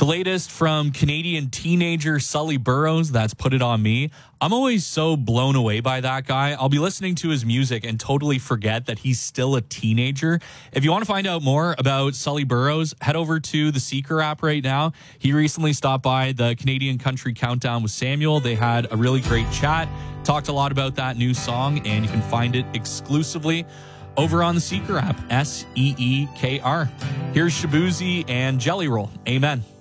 The latest from Canadian teenager Sully Burrows, that's Put It On Me. I'm always so blown away by that guy. I'll be listening to his music and totally forget that he's still a teenager. If you want to find out more about Sully Burrows, head over to the Seeker app right now. He recently stopped by the Canadian Country Countdown with Samuel. They had a really great chat, talked a lot about that new song, and you can find it exclusively over on the Seeker app, Seekr. Here's Shabuzi and Jelly Roll. Amen.